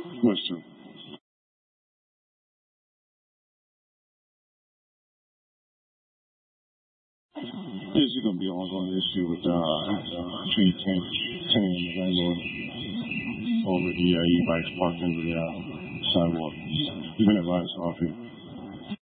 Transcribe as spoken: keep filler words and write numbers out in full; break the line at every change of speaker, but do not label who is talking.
What's true? This is going to be an ongoing issue with uh, between ten, ten and the landlord over the uh, e-bikes parked under the uh, sidewalk, even at Rise Coffee.